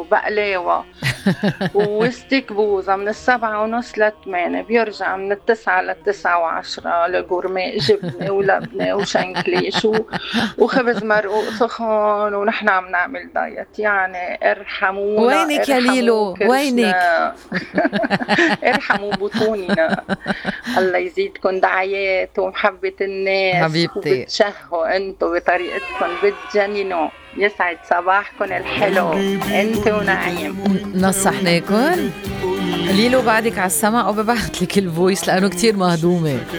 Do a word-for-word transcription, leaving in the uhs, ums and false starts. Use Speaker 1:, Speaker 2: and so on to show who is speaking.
Speaker 1: وبقلاوة واستيكبوزة من السبعة ونص لثمانية، بيرجع من التسعة للتسعة وعشرة لغورمي جبنة ولبنة وشنكليش و... وخبز مرقوق سخن، ونحن عم نعمل دايت. يعني ارحمونا
Speaker 2: وينك يا
Speaker 1: ارحموا
Speaker 2: ليلو وينك؟
Speaker 1: كرشنا ارحموا بطوننا. الله يزيدكم دعايات ومحبة الناس،
Speaker 2: حبيبتي
Speaker 1: وبتشهوا انتو بطريقتكم بتجننوا. يسعد صباحكم الحلو انت ونعيم.
Speaker 2: نصحناكن ليلو بعدك على السمع، او ببعت لك الفويس لانه كتير مهضومه.